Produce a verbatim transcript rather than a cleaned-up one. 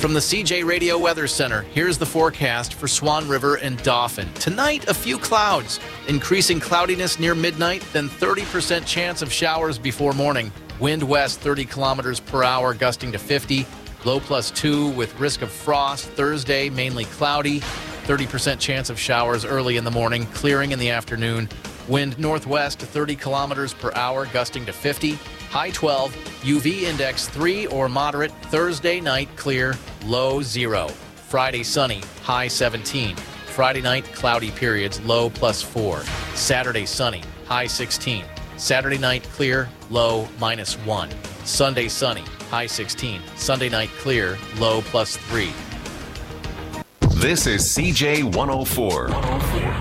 From the C J Radio Weather Center, here's the forecast for Swan River and Dauphin. Tonight, a few clouds. Increasing cloudiness near midnight, then thirty percent chance of showers before morning. Wind west thirty kilometers per hour, gusting to fifty. Low plus two with risk of frost. Thursday, mainly cloudy. thirty percent chance of showers early in the morning, clearing in the afternoon. Wind northwest thirty kilometers per hour, gusting to fifty. High twelve. U V index three or moderate. Thursday night clear, low zero. Friday sunny, high seventeen. Friday night cloudy periods, low plus four. Saturday sunny, high sixteen. Saturday night clear, low minus one. Sunday sunny, high sixteen. Sunday night clear, low plus three. This is C J one oh four.